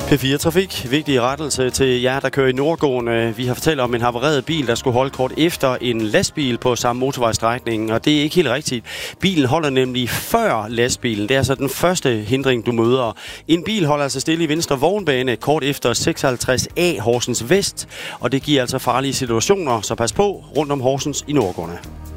P4 Trafik. Vigtig rettelse til jer, der kører i nordgående. Vi har fortalt om en havareret bil, der skulle holde kort efter en lastbil på samme motorvejsstrækning, og det er ikke helt rigtigt. Bilen holder nemlig før lastbilen. Det er altså den første hindring, du møder. En bil holder altså stille i venstre vognbane kort efter 56A Horsens Vest, og det giver altså farlige situationer, så pas på rundt om Horsens i nordgående.